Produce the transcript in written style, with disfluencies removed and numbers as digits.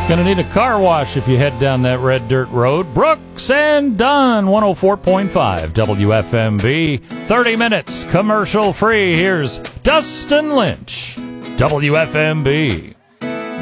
Gonna need a car wash if you head down that red dirt road. Brooks and Dunn, 104.5 WFMB. 30 minutes, commercial free. Here's Dustin Lynch, WFMB.